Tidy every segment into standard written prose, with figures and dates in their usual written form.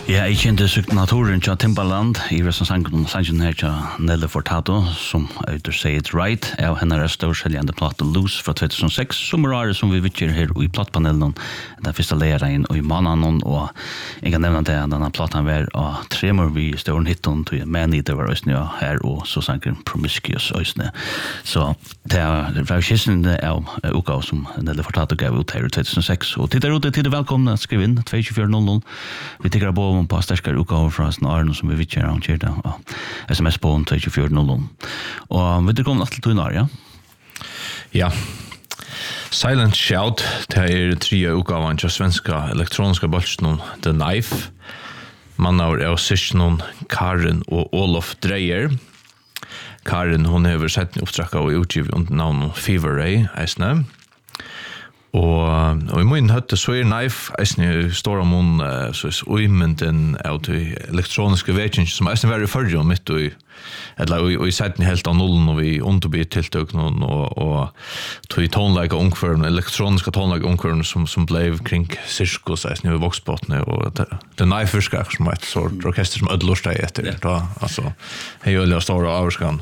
Ja, jeg kjente signaturen til Timbaland i resten sangen her til Nelly Furtado, som øyder Say It Right, av henne størselgjende platen Loose fra 2006, som er som vi vittjer her i plattpanelen, den første leieren og i mannen, og jeg kan nevne det, denne platen var av Tremor vi større hitton til Many, det var øyne her, og så sangen Promiscuous øyne. Så det var kjessende av uka som Nelly Furtado gav ut her i 2006, og til der ute til det velkomne, skriv inn 2400, vi tykker på på sterkere utgaver fra Arne som vi vet ikke arrangert og sms på 2400. Og vil du komme til Tunar, ja? Ja. Silent Shout, det 3 utgaven til svenska elektroniska bolsjen The Knife. Mannar av sysjonen Karin og Olof Dreyer. Karin, hun har sett en oppstrakka og utgivet under navnet Fever Ray, eisne. Og i min høtte så Knife eisne står om hun så uimenden av de elektroniske vekkene som eisne var i førre mitt og i setten helt av nullen og vi underbyr tiltøk og tog tonleik og ungføren, elektroniske tonleik og ungføren som ble kring sirkus eisne i voksbåtene og det Knife virker som et sort orkester som ødelorsteg etter altså hei øyelig og store averskan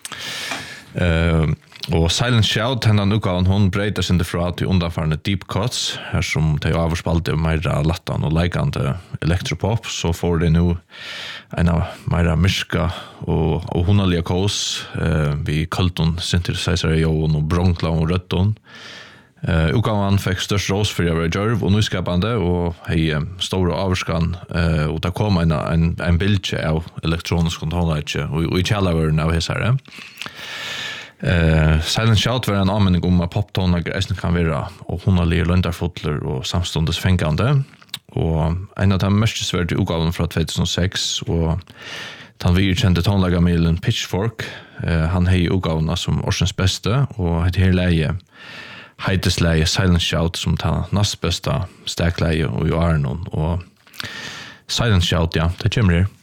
og Silent Shout, hendan utgaven, hun breyter sin derfra til undanfarende deep cuts, her som de avspalte meira lattan og leikande elektropop, så får de nu en av meira myrska og hundalige kås, vi kalton synthesizer i joen og bronkla og rødton. Utgaven fikk størst rås for å være djørv og nyskapande, og hei store avskan, og det kom en bildje av elektronisk kontrollleitje, og i kjallavøren av hessare. Silent Shout var en anmenning om at poptoner eisen kan være og hundalige løndarfotler og samståndes fengande og en av de mest sverte utgaven fra 2006 og den virkjente tonlagermiddelen Pitchfork han hei utgavene som årsens beste og et her leie heites leie Silent Shout som tar nast beste stekleie og i Arnon og Silent Shout, ja, det kommer her